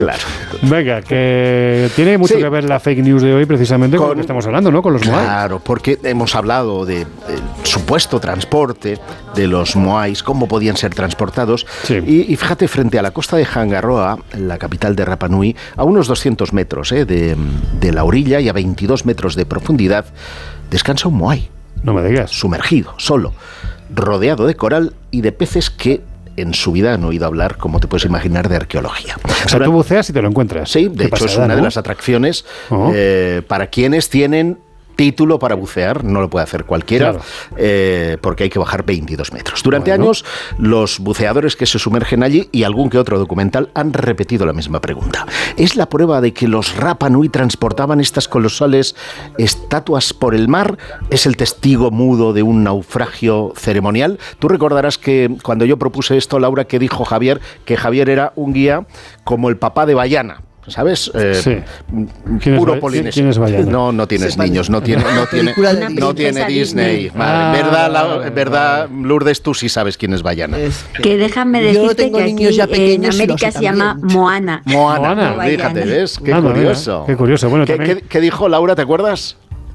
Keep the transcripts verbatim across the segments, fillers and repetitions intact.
Claro. Venga, que tiene mucho sí. que ver la fake news de hoy precisamente con, con lo que estamos hablando, ¿no? Con los moais. Claro, porque hemos hablado de, de supuesto transporte de los moais, cómo podían ser transportados. Sí. Y, y fíjate, frente a la costa de Hangaroa, la capital de Rapa Nui, a unos doscientos metros eh, de, de la orilla y a veintidós metros de profundidad, descansa un moai. No me digas. Sumergido, solo, rodeado de coral y de peces que en su vida han oído hablar, como te puedes imaginar, de arqueología. O sea, tú buceas y te lo encuentras. Sí, de hecho pasada, es una ¿no? de las atracciones uh-huh. eh, para quienes tienen título para bucear, no lo puede hacer cualquiera, claro. eh, porque hay que bajar veintidós metros. Durante bueno. años, los buceadores que se sumergen allí y algún que otro documental han repetido la misma pregunta. ¿Es la prueba de que los Rapa Nui transportaban estas colosales estatuas por el mar? ¿Es el testigo mudo de un naufragio ceremonial? Tú recordarás que cuando yo propuse esto, Laura, que dijo Javier, que Javier era un guía como el papá de Bayana. ¿Sabes? Eh, sí. Puro polinesio. ¿Quién es Bayana? No, no tienes sí, niños, no tiene, no tiene, no tiene Disney. Disney. Ah, verdad, la, verdad, Lourdes, tú sí sabes quién es Bayana. Es que, que déjame decirte que aquí en América se llama Moana. Moana, Moana. Fíjate, ¿ves? Qué ah, curioso. Mira, qué curioso. Bueno, ¿Qué, qué, ¿Qué dijo Laura? ¿Te acuerdas?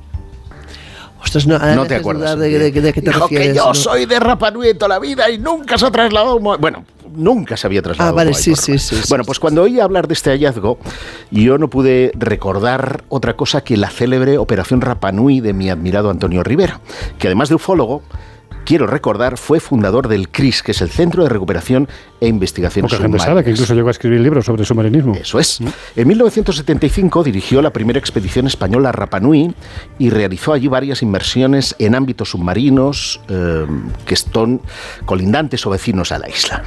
Ostras, no, no te acuerdas. De, de, de, de qué te Dijo refieres, que yo ¿no? soy de Rapa Nui toda la vida y nunca se ha trasladado. Bueno, nunca se había trasladado. Ah, vale, sí, sí, sí, Bueno, sí, pues sí. cuando oí hablar de este hallazgo, yo no pude recordar otra cosa que la célebre Operación Rapa Nui de mi admirado Antonio Rivera, que además de ufólogo, quiero recordar, fue fundador del C R I S, que es el Centro de Recuperación e Investigación Poca Submarina. gente sabe que incluso llegó a escribir libros sobre submarinismo. Eso es. ¿Mm? En mil novecientos setenta y cinco dirigió la primera expedición española a Rapa Nui y realizó allí varias inmersiones en ámbitos submarinos eh, que están colindantes o vecinos a la isla.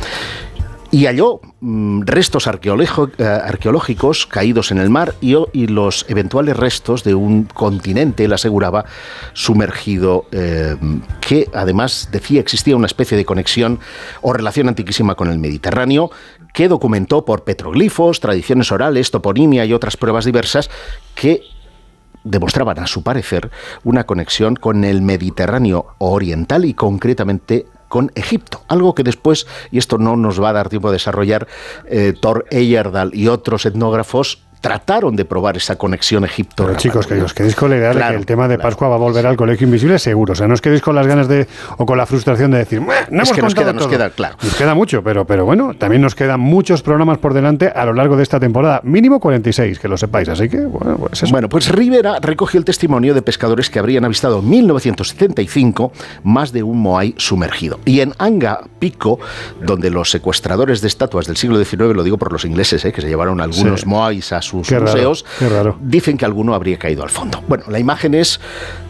Y halló mmm, restos arqueológico, eh, arqueológicos caídos en el mar y, y los eventuales restos de un continente, él aseguraba, sumergido, eh, que además decía existía una especie de conexión o relación antiquísima con el Mediterráneo, que documentó por petroglifos, tradiciones orales, toponimia y otras pruebas diversas que demostraban, a su parecer, una conexión con el Mediterráneo oriental y concretamente con Egipto, algo que después, y esto no nos va a dar tiempo a desarrollar, eh, Thor Heyerdahl y otros etnógrafos trataron de probar esa conexión Egipto. Pero chicos, que os quedéis con la idea claro, de que el tema de claro. Pascua va a volver al Colegio Invisible seguro. O sea, no os quedéis con las ganas de, o con la frustración de decir, no hemos es que contado nos queda, todo. Nos queda, claro. Nos queda mucho, pero, pero bueno, también nos quedan muchos programas por delante a lo largo de esta temporada. Mínimo cuarenta y seis, que lo sepáis. Así que, bueno, pues eso. Bueno, pues Rivera recogió el testimonio de pescadores que habrían avistado en mil novecientos setenta y cinco más de un moai sumergido. Y en Anga Pico, donde los secuestradores de estatuas del siglo diecinueve, lo digo por los ingleses, eh, que se llevaron algunos sí. moais a sus Qué museos, Qué raro. Dicen que alguno habría caído al fondo. Bueno, la imagen es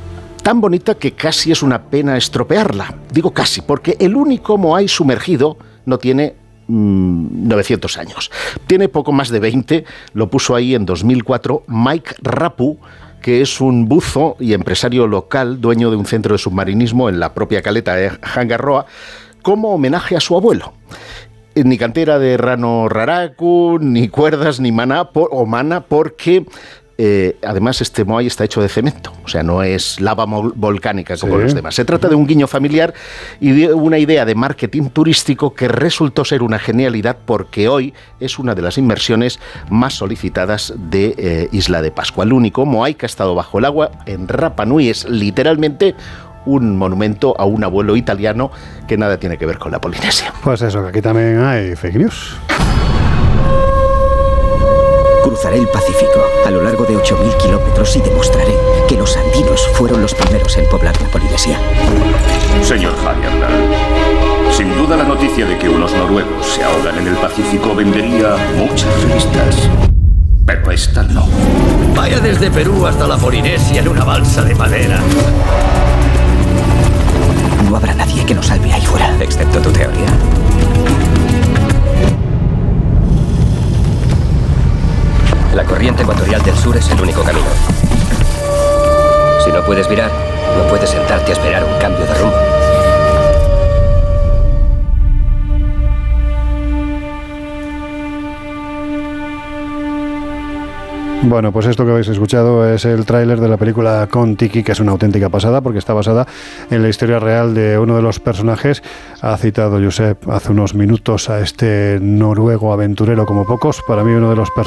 tan bonita que casi es una pena estropearla. Digo casi, porque el único moai sumergido no tiene mmm, novecientos años. Tiene poco más de veinte, lo puso ahí en dos mil cuatro Mike Rapu, que es un buzo y empresario local, dueño de un centro de submarinismo en la propia caleta de Hangaroa, como homenaje a su abuelo. Ni cantera de rano raraku, ni cuerdas, ni maná por, o mana, porque eh, además este moai está hecho de cemento, o sea, no es lava volcánica como sí. los demás. Se trata de un guiño familiar y de una idea de marketing turístico que resultó ser una genialidad porque hoy es una de las inmersiones más solicitadas de eh, Isla de Pascua. El único moai que ha estado bajo el agua en Rapa Nui es literalmente un monumento a un abuelo italiano que nada tiene que ver con la Polinesia. Pues eso, que aquí también hay fake news. Cruzaré el Pacífico a lo largo de ocho mil kilómetros y demostraré que los andinos fueron los primeros en poblar la Polinesia. Señor Heyerdahl, sin duda la noticia de que unos noruegos se ahogan en el Pacífico vendería muchas revistas. Pero esta no. Vaya desde Perú hasta la Polinesia en una balsa de madera. No habrá nadie que nos salve ahí fuera, excepto tu teoría. La corriente ecuatorial del sur es el único camino. Si no puedes virar, no puedes sentarte a esperar un cambio de rumbo. Bueno, pues esto que habéis escuchado es el tráiler de la película Kon-Tiki, que es una auténtica pasada porque está basada en la historia real de uno de los personajes. Ha citado Josep hace unos minutos a este noruego aventurero como pocos. Para mí uno de los personajes